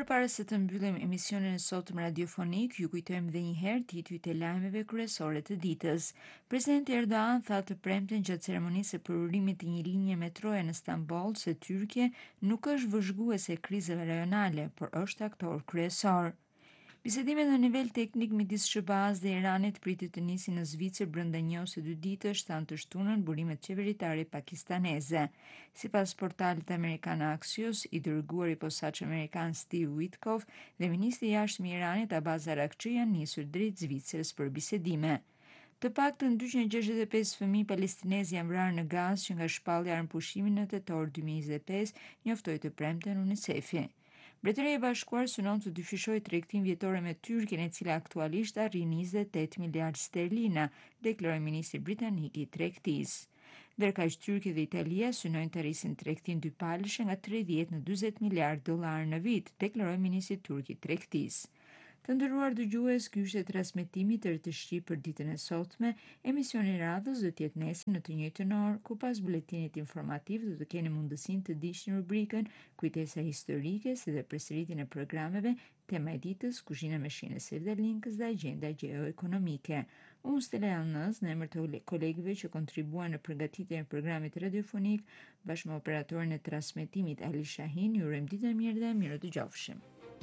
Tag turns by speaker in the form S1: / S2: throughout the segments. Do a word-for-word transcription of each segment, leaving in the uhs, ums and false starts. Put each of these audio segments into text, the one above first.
S1: Përpara se të mbyllim emisionin e sotëm radiofonik, ju kujtojmë edhe një herë titujt e lajmeve kryesore të ditës. Presidenti Erdogan tha të premten gjatë ceremonisë së përurimit të një linje metroje në Stamboll se Tyrkia nuk është vëzhguese e krizave rajonale, por është aktor kryesor. Bisedimet në nivel teknik midis S B A-s dhe Iranit pritet të nisin në Zvicër brenda një ose dy ditësh, thanë të shtunën burimet qeveritare pakistaneze. Sipas portalit amerikan Axios, i dërguari i posaçëm amerikan Steve Witkoff dhe ministri i jashtëm i Iranit Abbas Araghchi janë nisur drejt Zvicrës për bisedime. Të paktën dyqind e gjashtëdhjetë e pesë fëmijë palestinezë janë vrarë në Gazë që nga shpallja armëpushimin në tetor dy mijë e njëzet e pesë, njoftoi të premten UNICEF-i. Mbretëria e Bashkuar synon të dyfishojë tregtinë vjetore me Tyrkin, e cila aktualisht arrin njëzet e tetë miliardë sterlina, deklaroi ministri britanik i tregtisë. Ndërkaq Tyrkia dhe Italia synojnë të arrisin tregtinë dypalëshe nga tridhjetë në dyzet miliardë dollar në vit, deklaroi ministri turk i tregtisë. Të nderuar dëgjues, ky ishte transmetimi i tërë të Shqip për ditën e sotme. Emisioni i radhës do të jetë nesër në të njëjtën orë, ku pas buletinit informativ do të keni mundësinë të ndiqni rubrikën Kujtesa historike, si dhe përsëritjen e programeve Tema e ditës, Kuzhina me shine Sevda Linkës dhe Agjenda gjeoekonomike. Unë Stella Janës, në emër të kolegëve që kontribuan në përgatitjen e programit radiofonik, bashkë me operatorin e transmetimit Ali Shahin, ju urojmë ditë e mirë dhe mirë dëgjofshim.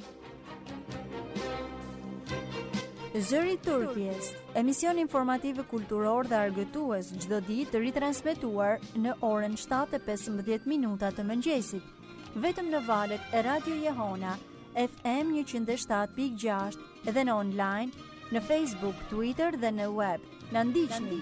S2: Zëri i Turqisë, emision informativ kulturor dhe argëtues çdo ditë ritransmetuar në orën shtatë e pesëmbëdhjetë minuta të mëngjesit, vetëm në valët e Radio Jehona F M njëqind e shtatë pikë gjashtë dhe në online në Facebook, Twitter dhe në web. Na ndiqni.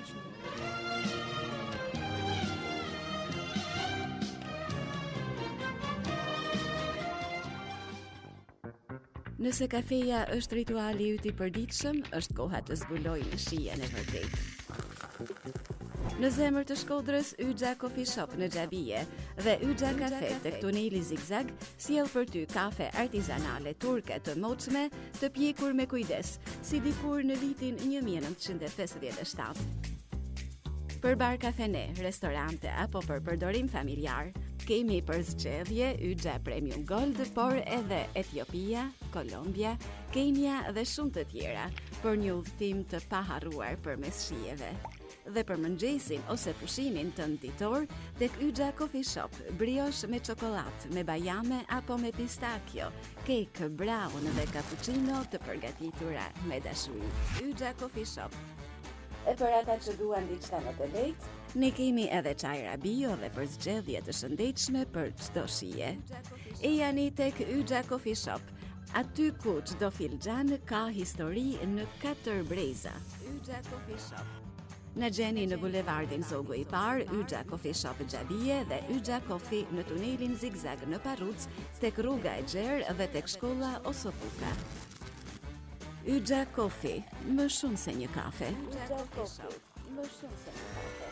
S2: Nëse kafeja është rituali yt i përditshëm, është koha të zbulojmë shijen e vërtetë. Në zemër të Shkodrës, Yxha Coffee Shop në Xhabije dhe Yxha Cafe tek tuneli Zigzag sjell për ty kafe artizanale turke të moçme, të pjekur me kujdes, si dikur në vitin një mijë e nëntëqind e pesëdhjetë e shtatë. Për bar kafene, restorante apo për përdorim familjar, kemi për zgjedhje Yxha Premium Gold, por edhe Etiopia, Kolombia, Kenia dhe shumë të tjera, për një udhëtim të paharruar përmes shijeve. Dhe për mëngjesin ose pushimin tënd ditor, tek Yxha Coffee Shop, brioche me çokollatë, me bajame apo me pistakjo, kek, brown dhe cappuccino të përgatitura me dashuri. Yxha Coffee Shop. E për ata që duan diçka më të lehtë, ne kemi edhe çajra bio dhe për zgjedhje të shëndetshme për çdo shije. E jani tek Yxha Coffee Shop, aty ku çdo filxhan ka histori në katër breza. Yxha Coffee Shop. Në gjeni në bulevardin Zogu i Par, Yxha Coffee Shop Xhabije dhe Yxha Coffee në tunelin Zigzag në Parruc, tek rruga e Gjerë dhe tek shkolla Osopuka. Yxha Coffee, më shumë se një kafe. Yxha Coffee, më shumë se një kafe.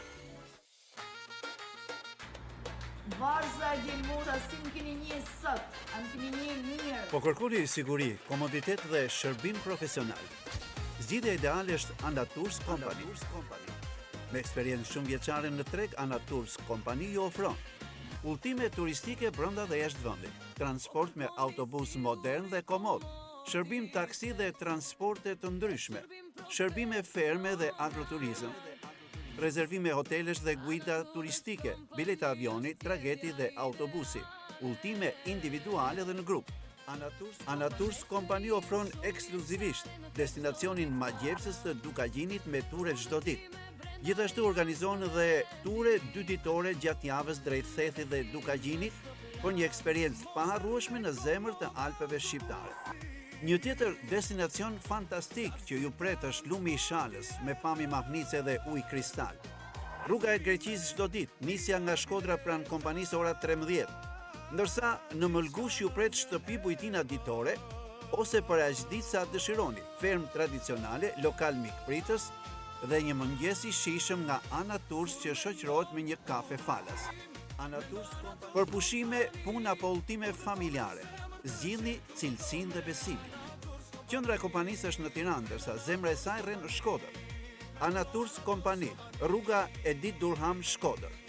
S3: Varza Gjelmura, si më keni një sot, a më keni një mirë.
S4: Po kërkoni siguri, komoditet dhe shërbim profesional. Zgjidhja ideale është Anatours Company. Me eksperiencë shumë vjeçare në treg, Anatours Company ju ofron udhëtime turistike brenda dhe jashtë vendit, transport me autobus modern dhe komod, shërbim taksi dhe transporte të ndryshme, shërbime ferme dhe agroturizëm, rezervime hotelesh dhe guida turistike, bileta avioni, trageti dhe autobusi, udhëtime individuale dhe në grup. Anatours, Anatours Company ofron ekskluzivisht destinacionin magjepsës të Dukagjinit me ture çdo ditë. Gjithashtu organizon dhe ture dy ditore gjatë javës drejt Thethit dhe Dukagjinit për një eksperiencë paharrueshme në zemër të Alpeve shqiptare. Një tjetër destinacion fantastik që ju pret është Lumi i Shalës me pamje mahnice dhe ujë kristal. Rruga e Greqisë çdo ditë, nisja nga Shkodra pranë kompanisë ora trembëdhjetë. Ndërsa në Mëlgush ju pret shtëpi bujtina ditore ose për aq ditë sa dëshironi, ferm tradicionale, lokal mikpritës dhe një mëngjes i shijshëm nga Anatours që shoqërohet me një kafe falas. Anatours për pushime, punë apo udhëtime familjare. Zgjidhni cilësinë dhe besimin. Qendra e kompanisë është në Tiranë, ndërsa zemra e saj rren në Shkodër. Anatours Company, rruga Edit Durham, Shkodër.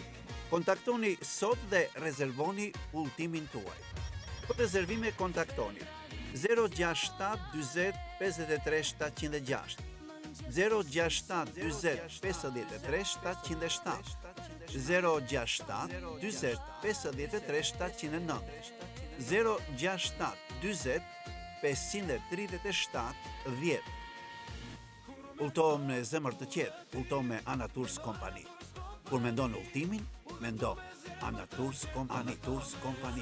S4: Kontaktoni sot dhe rezervoni udhëtimin tuaj. Për rezervime kontaktoni zero gjasht shtat dyzet pesëdhjetë e tre shtatëqind e gjashtë, zero gjasht shtat dyzet pesëdhjetë e tre shtatëqind e shtatë, zero gjasht shtat dyzet pesëdhjetë e tre shtatëqind e nëntë, zero gjasht shtat dyzet pesëqind e tridhjetë e shtatë dhjetë. Udhtohem në zemër të qetë, udhtohem me Anaturs Kompani. Kur mendon udhtimin, mendo Anaturs Kompani.